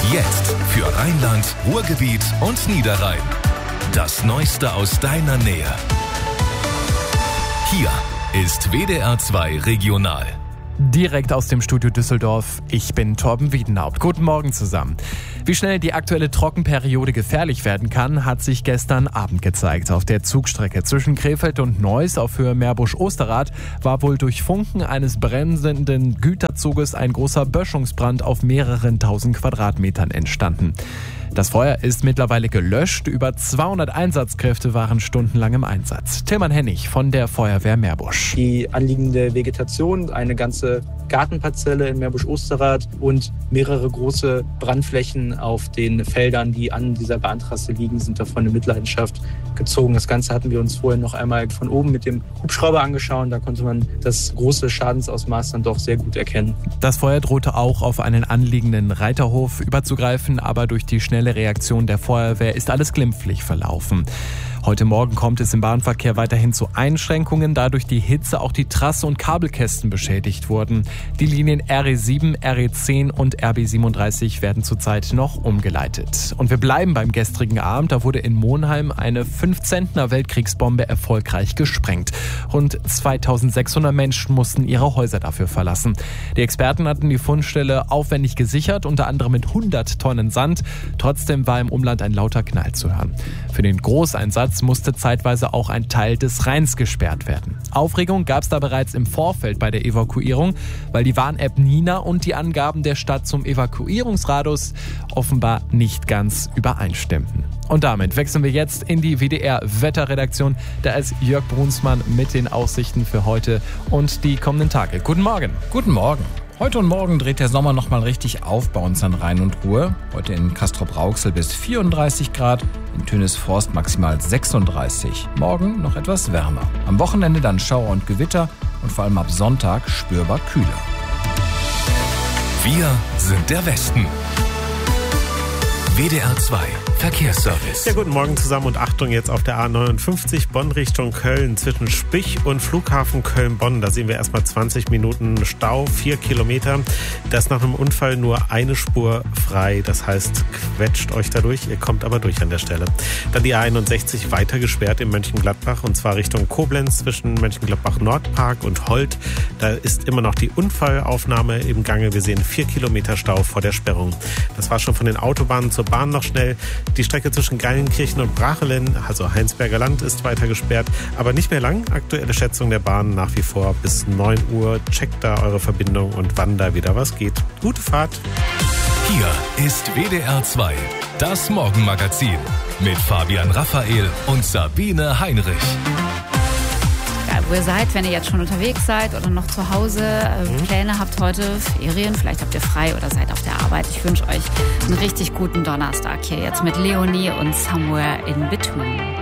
Jetzt für Rheinland, Ruhrgebiet und Niederrhein. Das Neueste aus deiner Nähe. Hier ist WDR 2 Regional. Direkt aus dem Studio Düsseldorf. Ich bin Torben Wiedenhaupt. Guten Morgen zusammen. Wie schnell die aktuelle Trockenperiode gefährlich werden kann, hat sich gestern Abend gezeigt. Auf der Zugstrecke zwischen Krefeld und Neuss auf Höhe Meerbusch-Osterrad war wohl durch Funken eines brennenden Güterzuges ein großer Böschungsbrand auf mehreren tausend Quadratmetern entstanden. Das Feuer ist mittlerweile gelöscht. Über 200 Einsatzkräfte waren stundenlang im Einsatz. Tillmann Hennig von der Feuerwehr Meerbusch. Die anliegende Vegetation, eine ganze Gartenparzelle in Meerbusch-Osterrad und mehrere große Brandflächen auf den Feldern, die an dieser Bahntrasse liegen, sind davon in Mitleidenschaft gezogen. Das Ganze hatten wir uns vorher noch einmal von oben mit dem Hubschrauber angeschaut. Da konnte man das große Schadensausmaß dann doch sehr gut erkennen. Das Feuer drohte auch auf einen anliegenden Reiterhof überzugreifen, aber durch die schnelle Reaktion der Feuerwehr ist alles glimpflich verlaufen. Heute Morgen kommt es im Bahnverkehr weiterhin zu Einschränkungen, da durch die Hitze auch die Trasse und Kabelkästen beschädigt wurden. Die Linien RE7, RE10 und RB37 werden zurzeit noch umgeleitet. Und wir bleiben beim gestrigen Abend. Da wurde in Monheim eine 5-Zentner Weltkriegsbombe erfolgreich gesprengt. Rund 2600 Menschen mussten ihre Häuser dafür verlassen. Die Experten hatten die Fundstelle aufwendig gesichert, unter anderem mit 100 Tonnen Sand. Trotzdem war im Umland ein lauter Knall zu hören. Für den Großeinsatz musste zeitweise auch ein Teil des Rheins gesperrt werden. Aufregung gab es da bereits im Vorfeld bei der Evakuierung, weil die Warn-App Nina und die Angaben der Stadt zum Evakuierungsradius offenbar nicht ganz übereinstimmten. Und damit wechseln wir jetzt in die WDR-Wetterredaktion. Da ist Jörg Brunsmann mit den Aussichten für heute und die kommenden Tage. Guten Morgen. Guten Morgen. Heute und morgen dreht der Sommer nochmal richtig auf bei uns an Rhein und Ruhr. Heute in Castrop-Rauxel bis 34 Grad, in Tönisforst maximal 36. Morgen noch etwas wärmer. Am Wochenende dann Schauer und Gewitter und vor allem ab Sonntag spürbar kühler. Wir sind der Westen. WDR 2 Verkehrsservice. Ja, guten Morgen zusammen und Achtung jetzt auf der A59 Bonn Richtung Köln zwischen Spich und Flughafen Köln-Bonn. Da sehen wir erstmal 20 Minuten Stau, 4 Kilometer. Da ist nach einem Unfall nur eine Spur frei. Das heißt, quetscht euch dadurch. Ihr kommt aber durch an der Stelle. Dann die A61 weiter gesperrt in Mönchengladbach und zwar Richtung Koblenz zwischen Mönchengladbach-Nordpark und Holt. Da ist immer noch die Unfallaufnahme im Gange. Wir sehen 4 Kilometer Stau vor der Sperrung. Das war schon von den Autobahnen zur Bahn noch schnell. Die Strecke zwischen Geilenkirchen und Brachelen, also Heinsberger Land, ist weiter gesperrt, aber nicht mehr lang. Aktuelle Schätzung der Bahn nach wie vor bis 9 Uhr. Checkt da eure Verbindung und wann da wieder was geht. Gute Fahrt. Hier ist WDR 2, das Morgenmagazin mit Fabian Raphael und Sabine Heinrich. Wo ihr seid, wenn ihr jetzt schon unterwegs seid oder noch zu Hause Pläne habt heute, Ferien, vielleicht habt ihr frei oder seid auf der Arbeit. Ich wünsche euch einen richtig guten Donnerstag hier jetzt mit Leonie und Somewhere in Between.